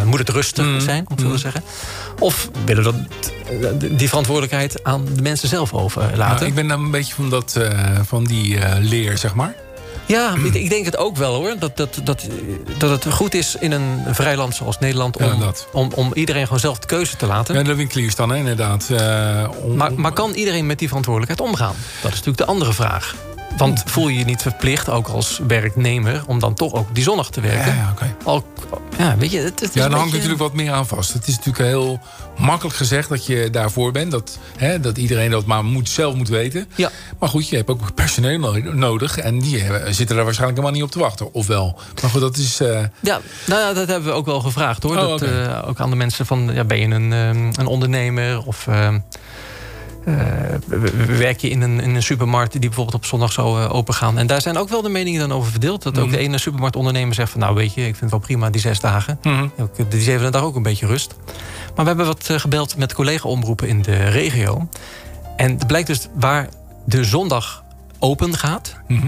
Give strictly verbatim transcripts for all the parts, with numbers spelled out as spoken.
moet het rustig Mm. zijn, om het zo te Mm. zeggen. Of willen we dat, die verantwoordelijkheid aan de mensen zelf overlaten? Nou, ik ben dan een beetje van, dat, uh, van die uh, leer, zeg maar. Ja, ik, ik denk het ook wel hoor. Dat, dat, dat, dat het goed is in een vrij land zoals Nederland om, ja, om, om iedereen gewoon zelf de keuze te laten. Ja, de winkeliers dan, hè, inderdaad. Uh, om, maar, maar kan iedereen met die verantwoordelijkheid omgaan? Dat is natuurlijk de andere vraag. Want voel je je niet verplicht, ook als werknemer, om dan toch ook die zondag te werken? Ja, ja, okay. Al, ja, weet je, het, het is ja, dan beetje... hangt natuurlijk wat meer aan vast. Het is natuurlijk heel makkelijk gezegd dat je daarvoor bent. Dat, hè, dat iedereen dat maar moet, zelf moet weten. Ja. Maar goed, je hebt ook personeel nodig. En die hebben, zitten daar waarschijnlijk helemaal niet op te wachten. Of wel. Maar goed, dat is... Uh... Ja, nou ja, dat hebben we ook wel gevraagd hoor. Oh, dat, okay. uh, ook aan de mensen van, ja, ben je een, um, een ondernemer of... Uh, Uh, werk je in een, in een supermarkt die bijvoorbeeld op zondag zou uh, opengaan. En daar zijn ook wel de meningen dan over verdeeld. Dat mm-hmm. ook de ene supermarktondernemer zegt van... nou weet je, ik vind het wel prima die zes dagen. Mm-hmm. Die zevende dag ook een beetje rust. Maar we hebben wat uh, gebeld met collega-omroepen in de regio. En het blijkt dus waar de zondag open gaat... Mm-hmm.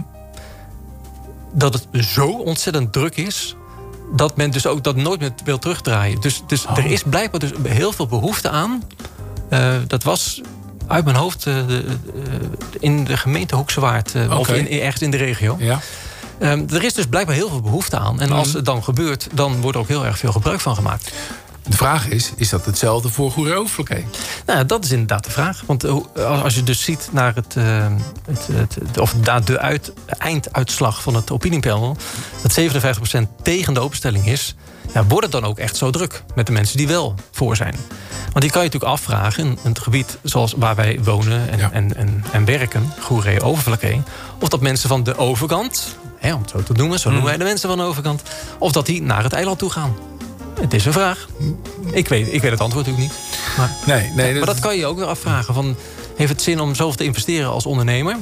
dat het zo ontzettend druk is... dat men dus ook dat nooit meer wil terugdraaien. Dus, dus oh. er is blijkbaar dus heel veel behoefte aan. Uh, dat was... uit mijn hoofd uh, de, uh, in de gemeente Hoekse Waard. Uh, okay. Of in, ergens in de regio. Ja. Um, er is dus blijkbaar heel veel behoefte aan. En mm. als het dan gebeurt, dan wordt er ook heel erg veel gebruik van gemaakt. De vraag is, is dat hetzelfde voor Goeree-Overflakkee? Nou, dat is inderdaad de vraag. Want uh, als je dus ziet naar het, uh, het, het, het of de uit, einduitslag van het opiniepanel... dat zevenenvijftig procent tegen de openstelling is... Ja, wordt het dan ook echt zo druk met de mensen die wel voor zijn? Want die kan je natuurlijk afvragen in het gebied zoals waar wij wonen en, ja. en, en, en werken, Goeree-Overflakkee, of dat mensen van de overkant, hè, om het zo te noemen, zo noemen wij de mensen van de overkant, of dat die naar het eiland toe gaan. Het is een vraag. Ik weet, ik weet het antwoord natuurlijk niet. Maar, nee, nee, ja, maar dat kan je ook weer afvragen. Van, heeft het zin om zoveel te investeren als ondernemer?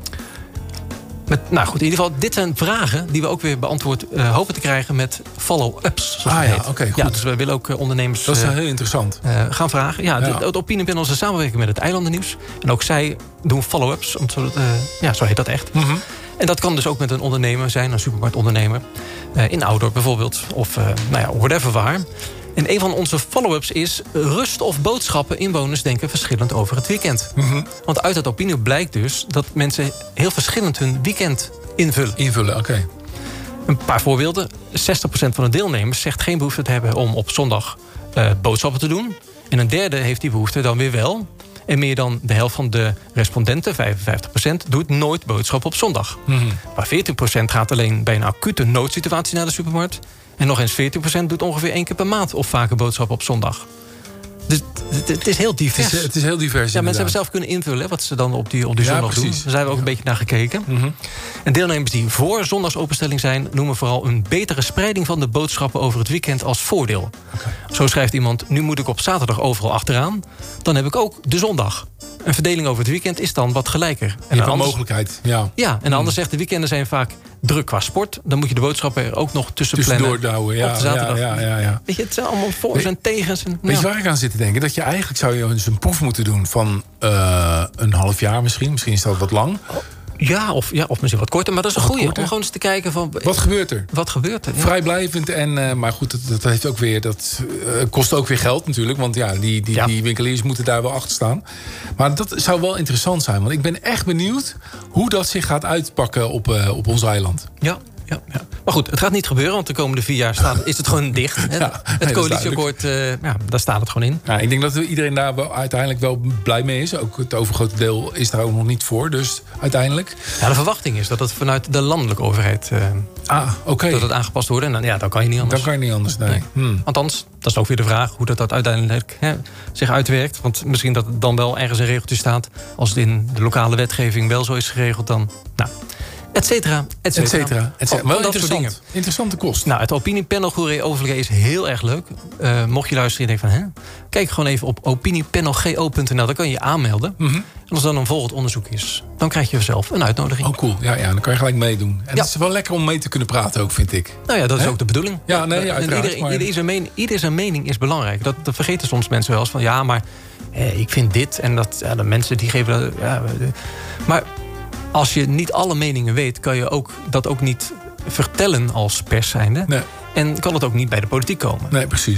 Met, nou goed, in ieder geval, dit zijn vragen die we ook weer beantwoord uh, hopen te krijgen met follow-ups. Ah ja, oké, okay, goed. Ja, dus we willen ook uh, ondernemers dat is uh, heel interessant. Uh, gaan vragen. Ja, ja. Het opiniepanel is een samenwerking met het Eilandennieuws. En ook zij doen follow-ups, zodat, uh, ja, zo heet dat echt. Mm-hmm. En dat kan dus ook met een ondernemer zijn, een supermarktondernemer. Uh, in Oudorp bijvoorbeeld, of uh, nou ja, whatever waar. En een van onze follow-ups is... rust of boodschappen, inwoners denken verschillend over het weekend. Mm-hmm. Want uit het opinie blijkt dus... dat mensen heel verschillend hun weekend invullen. Invullen, oké. Okay. Een paar voorbeelden. zestig procent van de deelnemers zegt geen behoefte te hebben... om op zondag uh, boodschappen te doen. En een derde heeft die behoefte dan weer wel. En meer dan de helft van de respondenten, vijfenvijftig procent... doet nooit boodschappen op zondag. Mm-hmm. Maar veertien procent gaat alleen bij een acute noodsituatie naar de supermarkt... En nog eens veertien procent doet ongeveer één keer per maand... of vaker boodschappen op zondag. Dus het is heel divers. Het is, het is heel divers, ja, mensen hebben zelf kunnen invullen... Hè, wat ze dan op die, op die ja, zondag precies. doen. Daar zijn we ook ja. een beetje naar gekeken. Mm-hmm. En deelnemers die voor zondagsopenstelling zijn... noemen vooral een betere spreiding van de boodschappen... over het weekend als voordeel. Okay. Zo schrijft iemand... nu moet ik op zaterdag overal achteraan. Dan heb ik ook de zondag. Een verdeling over het weekend is dan wat gelijker. En een mogelijkheid, ja. Ja, en de ander zegt, de weekenden zijn vaak druk qua sport. Dan moet je de boodschappen er ook nog tussen plannen. Tussendoor ja, op de zaterdag. Ja, ja, ja. Weet je, het zijn allemaal voor's en tegens. En, weet ja. je waar ik aan zit te denken? Dat je eigenlijk zou je eens een proef moeten doen van uh, een half jaar misschien. Misschien is dat wat lang. Oh. Ja of, ja, of misschien wat korter. Maar dat is een goeie. Om gewoon eens te kijken van... Wat gebeurt er? Wat gebeurt er? Ja. Vrijblijvend. En, uh, maar goed, dat, dat, heeft ook weer, dat uh, kost ook weer geld natuurlijk. Want ja, die, die, ja. die winkeliers moeten daar wel achter staan. Maar dat zou wel interessant zijn. Want ik ben echt benieuwd hoe dat zich gaat uitpakken op, uh, op ons eiland. Ja. Ja, ja. Maar goed, het gaat niet gebeuren, want de komende vier jaar staat, is het gewoon dicht. Ja, het nee, coalitieakkoord, uh, ja, daar staat het gewoon in. Ja, ik denk dat iedereen daar wel uiteindelijk wel blij mee is. Ook het overgrote deel is daar ook nog niet voor, dus uiteindelijk. Ja, de verwachting is dat het vanuit de landelijke overheid uh, ah, okay. dat het aangepast wordt. En dan, ja, dan kan je niet anders. Dan kan je niet anders, nee. nee. Hmm. Althans, dat is ook weer de vraag hoe dat, dat uiteindelijk hè, zich uitwerkt. Want misschien dat het dan wel ergens een regeltje staat. Als het in de lokale wetgeving wel zo is geregeld, dan... Nou, et cetera, et cetera. Et cetera, et cetera. Wel interessant. Interessante kost. Nou, het opiniepanel Goeree-Overflakkee is heel erg leuk. Uh, mocht je luisteren en denken van... Hè, kijk gewoon even op opiniepanelgo punt n l. Daar kan je je aanmelden. Mm-hmm. En als dan een volgend onderzoek is... dan krijg je zelf een uitnodiging. Oh, cool. Ja, ja, dan kan je gelijk meedoen. En ja. Het is wel lekker om mee te kunnen praten ook, vind ik. Nou ja, dat is Hè? ook de bedoeling. Ja, nee, ja, uiteraard. Ieder, maar... ieder, zijn mening, ieder zijn mening is belangrijk. Dat, dat vergeten soms mensen wel eens van... ja, maar eh, ik vind dit en dat... Ja, de mensen die geven... Dat, ja, maar... Als je niet alle meningen weet, kan je ook dat ook niet vertellen als pers zijnde. Nee. En kan het ook niet bij de politiek komen. Nee, precies.